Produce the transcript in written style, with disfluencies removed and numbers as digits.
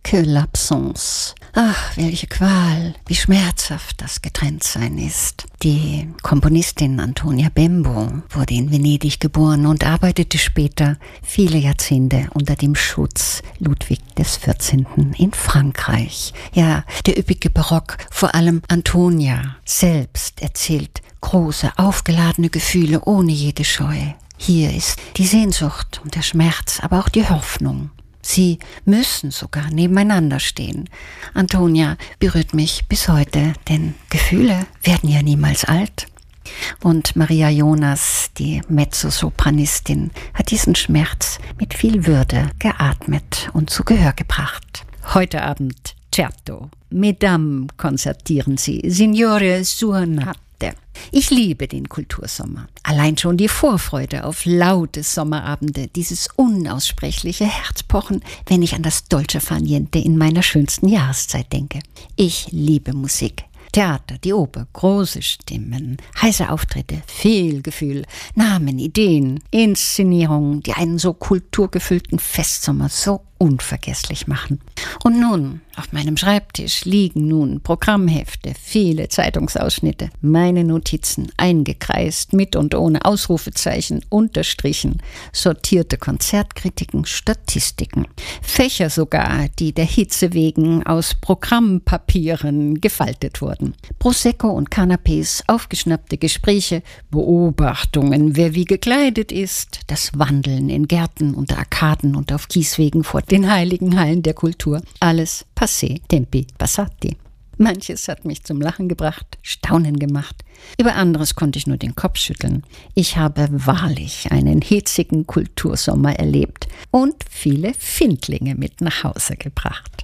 Que l'absence. Ach, welche Qual, wie schmerzhaft das Getrenntsein ist. Die Komponistin Antonia Bembo wurde in Venedig geboren und arbeitete später viele Jahrzehnte unter dem Schutz Ludwig XIV. In Frankreich. Ja, der üppige Barock, vor allem Antonia selbst erzählt große, aufgeladene Gefühle ohne jede Scheu. Hier ist die Sehnsucht und der Schmerz, aber auch die Hoffnung. Sie müssen sogar nebeneinander stehen. Antonia berührt mich bis heute, denn Gefühle werden ja niemals alt. Und Maria Jonas, die Mezzosopranistin, hat diesen Schmerz mit viel Würde geatmet und zu Gehör gebracht. Heute Abend, certo. Mesdames konzertieren sie, Signore Suonate. Ich liebe den Kultursommer. Allein schon die Vorfreude auf laute Sommerabende, dieses unaussprechliche Herzpochen, wenn ich an das Dolce far niente in meiner schönsten Jahreszeit denke. Ich liebe Musik. Theater, die Oper, große Stimmen, heiße Auftritte, viel Gefühl, Namen, Ideen, Inszenierungen, die einen so kulturgefüllten Festsommer so unvergesslich machen. Und nun, auf meinem Schreibtisch liegen nun Programmhefte, viele Zeitungsausschnitte, meine Notizen eingekreist, mit und ohne Ausrufezeichen, unterstrichen, sortierte Konzertkritiken, Statistiken, Fächer sogar, die der Hitze wegen aus Programmpapieren gefaltet wurden. Prosecco und Canapés, aufgeschnappte Gespräche, Beobachtungen, wer wie gekleidet ist, das Wandeln in Gärten, unter Arkaden und auf Kieswegen vor den heiligen Hallen der Kultur. Alles passé, tempi passati. Manches hat mich zum Lachen gebracht, Staunen gemacht. Über anderes konnte ich nur den Kopf schütteln. Ich habe wahrlich einen hitzigen Kultursommer erlebt und viele Findlinge mit nach Hause gebracht.